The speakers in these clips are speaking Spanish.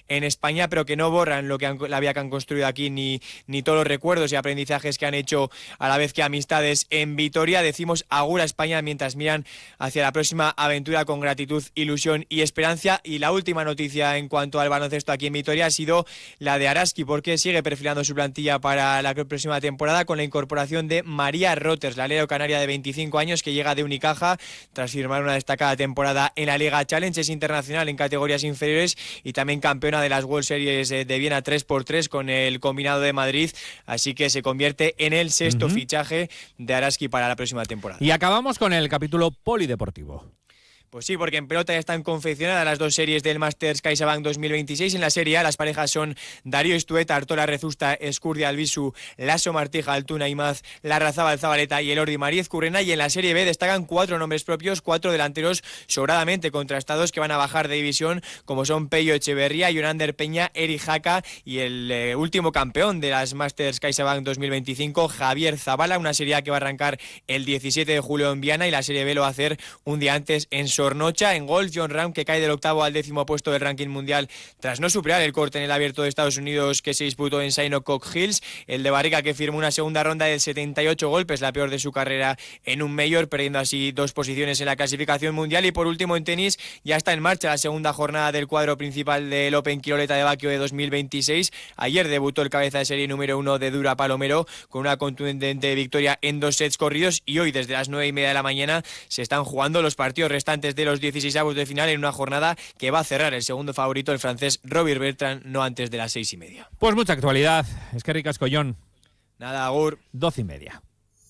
en España, pero que no borran la vía que han construido aquí ni todos los recuerdos y aprendizajes que han hecho a la vez que amistades en Vitoria. Decimos agur a España mientras miran hacia la próxima aventura con gratitud, ilusión y esperanza. Y la última noticia en cuanto al baloncesto aquí en Vitoria ha sido la de Araski, porque sigue perfilando su plantilla para la próxima temporada con la incorporación de María Roters, la alero canaria de 25 años que llega de Unicaja tras firmar una destacada temporada en la Liga Challenge. Es internacional en categorías inferiores y también campeona de las World Series de Viena 3x3 con el combinado de Madrid, así que se convierte en el sexto fichaje de Araski para la próxima temporada. Y acabamos con el capítulo polideportivo. Pues sí, porque en pelota ya están confeccionadas las dos series del Masters CaixaBank 2026. En la Serie A las parejas son Darío Estueta, Artola Rezusta, Escurdia Albisu, Lasso Martija, Altuna Imaz, Larrazábal Zabaleta y Elordi Mariez Currena. Y en la Serie B destacan 4 nombres propios, 4 delanteros sobradamente contrastados que van a bajar de división, como son Pello Echeverría, Yonander Peña, Eri Jaca y el último campeón de las Masters CaixaBank 2025, Javier Zabala. Una Serie A que va a arrancar el 17 de julio en Viana y la Serie B lo va a hacer un día antes en Sornocha. En golf, Jon Rahm, que cae del 8º al 10º puesto del ranking mundial tras no superar el corte en el Abierto de Estados Unidos que se disputó en Shinnecock Hills. El de Barrica, que firmó una segunda ronda de 78 golpes, la peor de su carrera en un Major, perdiendo así 2 posiciones en la clasificación mundial. Y por último, en tenis, ya está en marcha la segunda jornada del cuadro principal del Open Quiroleta de Baquio de 2026. Ayer debutó el cabeza de serie número 1 de Dura Palomero con una contundente victoria en 2 sets corridos, y hoy desde las 9:30 de la mañana se están jugando los partidos restantes de los 16avos de final en una jornada que va a cerrar el segundo favorito, el francés Robert Bertrand, no antes de las 6:30. Pues mucha actualidad. Es que ricas, collón. Nada, agur. 12:30.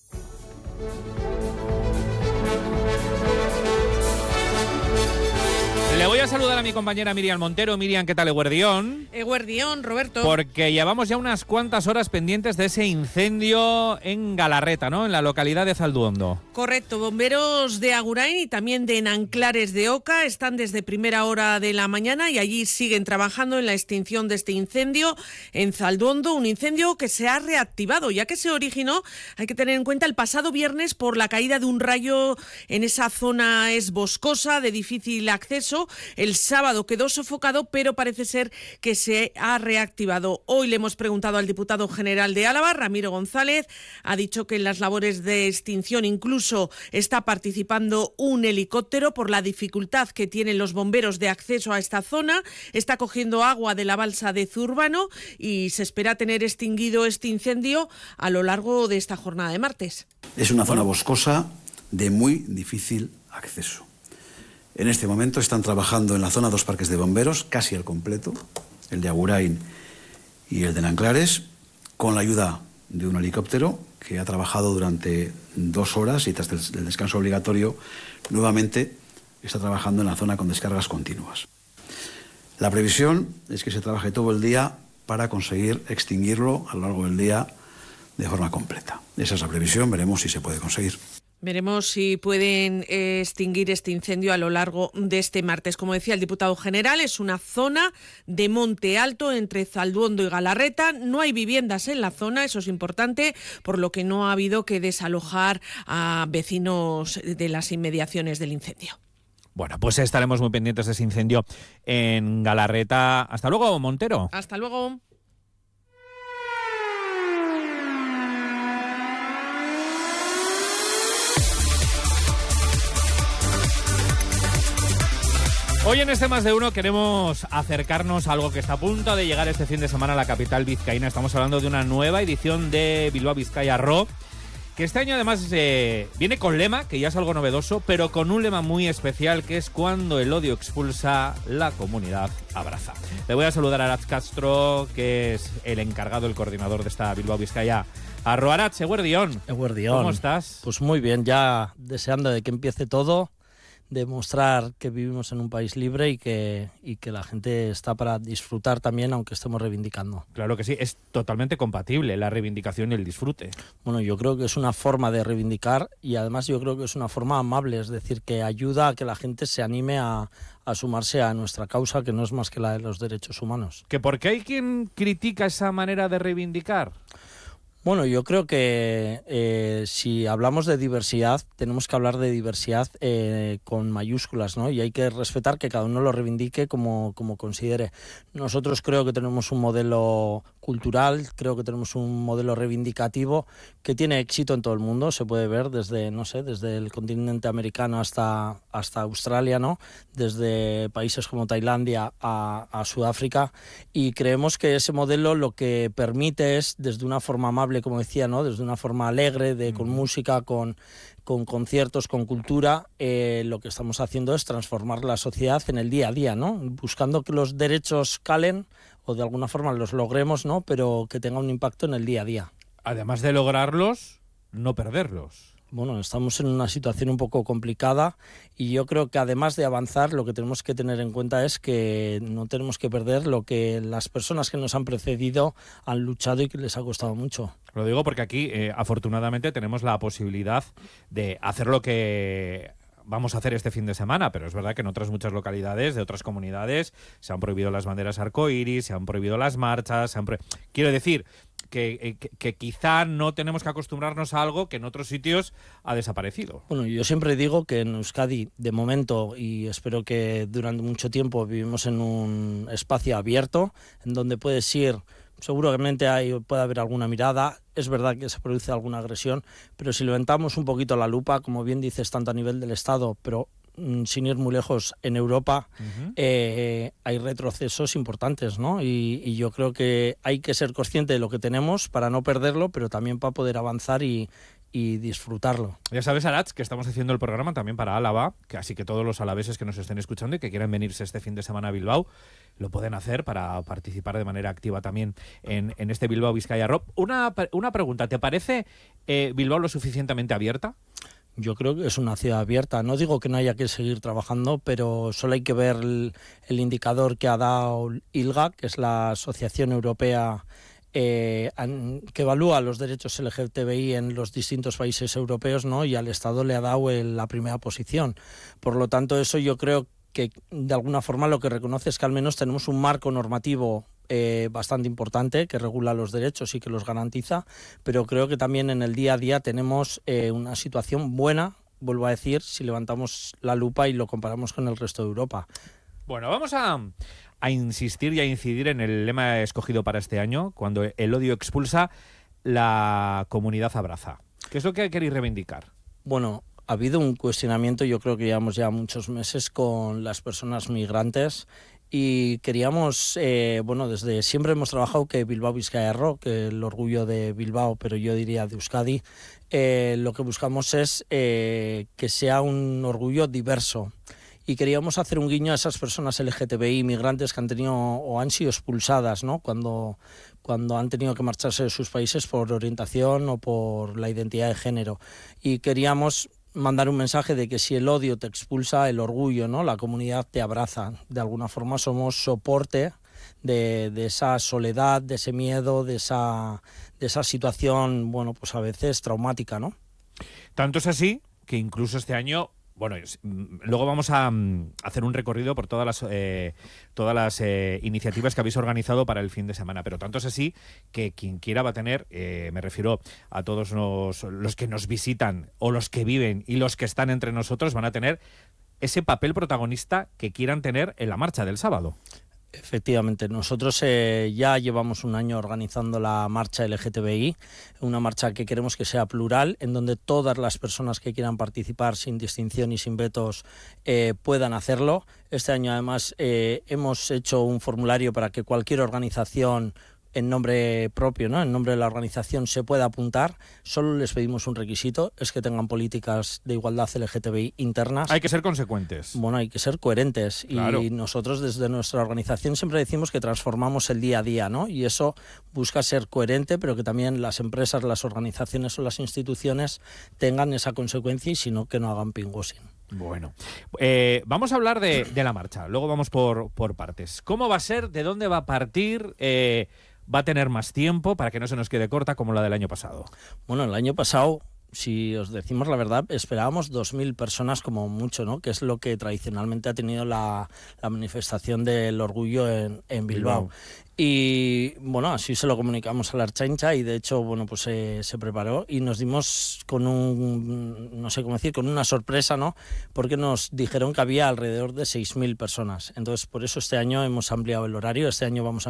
Le voy a saludar a mi compañera Miriam Montero. Miriam, ¿qué tal, Eguerdión? Eguerdión, Roberto. Porque llevamos ya unas cuantas horas pendientes de ese incendio en Galarreta, ¿no? En la localidad de Zalduondo. Correcto. Bomberos de Agurain y también de Nanclares de Oca están desde primera hora de la mañana y allí siguen trabajando en la extinción de este incendio en Zalduondo. Un incendio que se ha reactivado, ya que se originó, hay que tener en cuenta, el pasado viernes por la caída de un rayo en esa zona es boscosa, de difícil acceso. El sábado quedó sofocado, pero parece ser que se ha reactivado. Hoy le hemos preguntado al diputado general de Álava, Ramiro González. Ha dicho que en las labores de extinción incluso está participando un helicóptero por la dificultad que tienen los bomberos de acceso a esta zona. Está cogiendo agua de la balsa de Zurbano y se espera tener extinguido este incendio a lo largo de esta jornada de martes. Es una zona boscosa de muy difícil acceso. En este momento están trabajando en la zona 2 parques de bomberos, casi al completo, el de Agurain y el de Nanclares, con la ayuda de un helicóptero que ha trabajado durante 2 horas y tras el descanso obligatorio, nuevamente está trabajando en la zona con descargas continuas. La previsión es que se trabaje todo el día para conseguir extinguirlo a lo largo del día de forma completa. Esa es la previsión, veremos si se puede conseguir. Veremos si pueden extinguir este incendio a lo largo de este martes. Como decía el diputado general, es una zona de monte alto entre Zalduondo y Galarreta. No hay viviendas en la zona, eso es importante, por lo que no ha habido que desalojar a vecinos de las inmediaciones del incendio. Bueno, pues estaremos muy pendientes de ese incendio en Galarreta. Hasta luego, Montero. Hasta luego. Hoy en este Más de Uno queremos acercarnos a algo que está a punto de llegar este fin de semana a la capital vizcaína. Estamos hablando de una nueva edición de Bilbao Vizcaya Rock, que este año además viene con lema, que ya es algo novedoso, pero con un lema muy especial, que es cuando el odio expulsa, la comunidad abraza. Le voy a saludar a Aratz Castro, que es el encargado, el coordinador de esta Bilbao Vizcaya Arro. Aratz, Eguerdión. Eguerdión. ¿Cómo estás? Pues muy bien, ya deseando de que empiece todo, demostrar que vivimos en un país libre y que la gente está para disfrutar también, aunque estemos reivindicando. Claro que sí, es totalmente compatible la reivindicación y el disfrute. Bueno, yo creo que es una forma de reivindicar y además yo creo que es una forma amable, es decir, que ayuda a que la gente se anime a sumarse a nuestra causa, que no es más que la de los derechos humanos. ¿Que por qué hay quien critica esa manera de reivindicar? Bueno, yo creo que si hablamos de diversidad, tenemos que hablar de diversidad con mayúsculas, ¿no? Y hay que respetar que cada uno lo reivindique como considere. Nosotros creo que tenemos un modelo cultural, creo que tenemos un modelo reivindicativo que tiene éxito en todo el mundo, se puede ver desde, no sé, desde el continente americano hasta Australia, ¿no? Desde países como Tailandia a Sudáfrica, y creemos que ese modelo lo que permite es, desde una forma amable, como decía, ¿no? Desde una forma alegre, con música, con conciertos, con cultura, lo que estamos haciendo es transformar la sociedad en el día a día, ¿no? Buscando que los derechos calen o de alguna forma los logremos, ¿no? Pero que tenga un impacto en el día a día. Además de lograrlos, no perderlos. Bueno, estamos en una situación un poco complicada y yo creo que además de avanzar, lo que tenemos que tener en cuenta es que no tenemos que perder lo que las personas que nos han precedido han luchado y que les ha costado mucho. Lo digo porque aquí, afortunadamente, tenemos la posibilidad de hacer lo que vamos a hacer este fin de semana, pero es verdad que en otras muchas localidades de otras comunidades se han prohibido las banderas arcoíris, se han prohibido las marchas, quiero decir que quizá no tenemos que acostumbrarnos a algo que en otros sitios ha desaparecido. Bueno, yo siempre digo que en Euskadi, de momento, y espero que durante mucho tiempo, vivimos en un espacio abierto, en donde puedes ir, seguramente puede haber alguna mirada, es verdad que se produce alguna agresión, pero si levantamos un poquito la lupa, como bien dices, tanto a nivel del Estado, pero sin ir muy lejos, en Europa hay retrocesos importantes, ¿no? Y yo creo que hay que ser consciente de lo que tenemos para no perderlo, pero también para poder avanzar y disfrutarlo. Ya sabes, Arats, que estamos haciendo el programa también para Álava, así que todos los alaveses que nos estén escuchando y que quieran venirse este fin de semana a Bilbao lo pueden hacer para participar de manera activa también en este Bilbao Vizcaya Rock. Una pregunta, ¿te parece Bilbao lo suficientemente abierta? Yo creo que es una ciudad abierta. No digo que no haya que seguir trabajando, pero solo hay que ver el indicador que ha dado ILGA, que es la Asociación Europea que evalúa los derechos LGTBI en los distintos países europeos, ¿no? Y al Estado le ha dado la primera posición. Por lo tanto, eso yo creo que de alguna forma lo que reconoce es que al menos tenemos un marco normativo bastante importante que regula los derechos y que los garantiza, pero creo que también en el día a día tenemos una situación buena, vuelvo a decir, si levantamos la lupa y lo comparamos con el resto de Europa. Bueno, vamos a insistir y a incidir en el lema escogido para este año: cuando el odio expulsa, la comunidad abraza. ¿Qué es lo que queréis reivindicar? Bueno, ha habido un cuestionamiento, yo creo que llevamos ya muchos meses con las personas migrantes. Y queríamos, desde siempre hemos trabajado que Bilbao Vizcaya Rock, que el orgullo de Bilbao, pero yo diría de Euskadi, lo que buscamos es que sea un orgullo diverso. Y queríamos hacer un guiño a esas personas LGTBI, migrantes que han tenido o han sido expulsadas, ¿no? Cuando han tenido que marcharse de sus países por orientación o por la identidad de género. Y queríamos mandar un mensaje de que si el odio te expulsa, el orgullo, ¿no? La comunidad te abraza. De alguna forma somos soporte de esa soledad, de ese miedo, de esa situación, bueno, pues a veces traumática, ¿no? Tanto es así que incluso este año, bueno, luego vamos a hacer un recorrido por todas las iniciativas que habéis organizado para el fin de semana, pero tanto es así que quien quiera va a tener, me refiero a todos los que nos visitan o los que viven y los que están entre nosotros, van a tener ese papel protagonista que quieran tener en la marcha del sábado. Efectivamente, nosotros ya llevamos un año organizando la marcha LGTBI, una marcha que queremos que sea plural, en donde todas las personas que quieran participar sin distinción y sin vetos puedan hacerlo. Este año además hemos hecho un formulario para que cualquier organización en nombre propio, ¿no? En nombre de la organización se puede apuntar. Solo les pedimos un requisito, es que tengan políticas de igualdad LGTBI internas. Hay que ser consecuentes. Bueno, hay que ser coherentes. Claro. Y nosotros desde nuestra organización siempre decimos que transformamos el día a día, ¿no? Y eso busca ser coherente, pero que también las empresas, las organizaciones o las instituciones tengan esa consecuencia y si no, que no hagan pingosin. Bueno, vamos a hablar de la marcha, luego vamos por partes. ¿Cómo va a ser? ¿De dónde va a partir? ¿Va a tener más tiempo para que no se nos quede corta como la del año pasado? Bueno, el año pasado si os decimos la verdad, esperábamos 2.000 personas como mucho, ¿no? Que es lo que tradicionalmente ha tenido la manifestación del orgullo en Bilbao. Y bueno, así se lo comunicamos a la Ertzaintza y de hecho, bueno, pues se preparó y nos dimos con no sé cómo decir, con una sorpresa, ¿no? Porque nos dijeron que había alrededor de 6.000 personas. Entonces, por eso este año hemos ampliado el horario. Este año vamos a